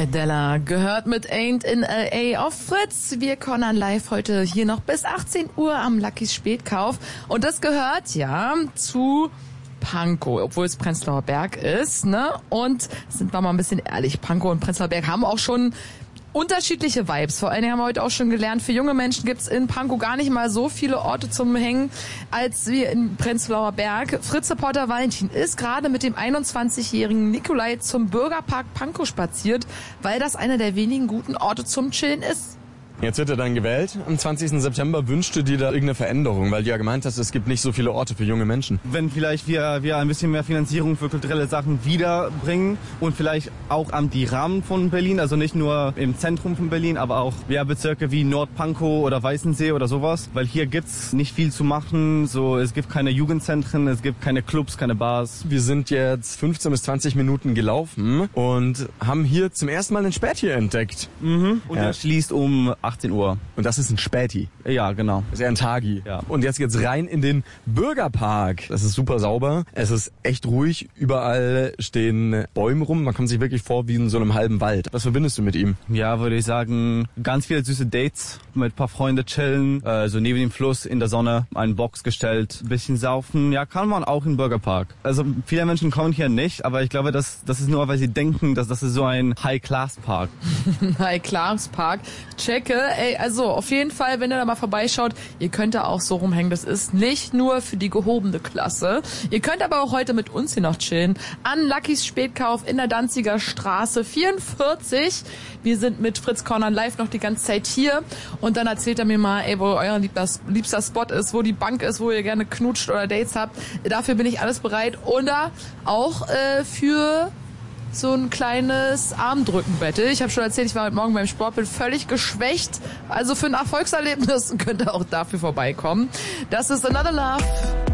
Adela gehört mit Ain't in L.A. auf Fritz. Wir cornern live heute hier noch bis 18 Uhr am Luckys Spätkauf. Und das gehört ja zu Pankow, obwohl es Prenzlauer Berg ist, ne? Und sind wir mal ein bisschen ehrlich, Pankow und Prenzlauer Berg haben auch schon unterschiedliche Vibes. Vor allen Dingen haben wir heute auch schon gelernt, für junge Menschen gibt's in Pankow gar nicht mal so viele Orte zum Hängen, als wir in Prenzlauer Berg. Fritz-Reporter Valentin ist gerade mit dem 21-jährigen Nikolai zum Bürgerpark Pankow spaziert, weil das einer der wenigen guten Orte zum Chillen ist. Jetzt wird er dann gewählt. Am 20. September wünschst du dir da irgendeine Veränderung, weil du ja gemeint hast, es gibt nicht so viele Orte für junge Menschen. Wenn vielleicht wir ein bisschen mehr Finanzierung für kulturelle Sachen wiederbringen und vielleicht auch am die Rahmen von Berlin, also nicht nur im Zentrum von Berlin, aber auch Bezirke wie Nordpankow oder Weißensee oder sowas, weil hier gibt's nicht viel zu machen. So, es gibt keine Jugendzentren, es gibt keine Clubs, keine Bars. Wir sind jetzt 15 bis 20 Minuten gelaufen und haben hier zum ersten Mal einen Späti entdeckt. Und er schließt um 18 Uhr. Und das ist ein Späti. Ja, genau. Das ist eher ein Tagi. Ja. Und jetzt geht's rein in den Bürgerpark. Das ist super sauber. Es ist echt ruhig. Überall stehen Bäume rum. Man kommt sich wirklich vor wie in so einem halben Wald. Was verbindest du mit ihm? Ja, würde ich sagen, ganz viele süße Dates, mit ein paar Freunden chillen, so neben dem Fluss in der Sonne, einen Box gestellt, ein bisschen saufen. Ja, kann man auch im Bürgerpark. Also viele Menschen kommen hier nicht, aber ich glaube, das ist nur, weil sie denken, dass das ist so ein High-Class-Park. High-Class-Park. Checke. Ey, also auf jeden Fall, wenn ihr da mal vorbeischaut, ihr könnt da auch so rumhängen. Das ist nicht nur für die gehobene Klasse. Ihr könnt aber auch heute mit uns hier noch chillen. An Luckys Spätkauf in der Danziger Straße 44. Wir sind mit Fritz Cornern live noch die ganze Zeit hier. Und dann erzählt er mir mal, ey, wo euer liebster Spot ist, wo die Bank ist, wo ihr gerne knutscht oder Dates habt. Dafür bin ich alles bereit. Oder auch für so ein kleines Armdrückenbattle. Ich habe schon erzählt, ich war heute Morgen beim Sport, bin völlig geschwächt. Also für ein Erfolgserlebnis könnt ihr auch dafür vorbeikommen. Das ist Another Love.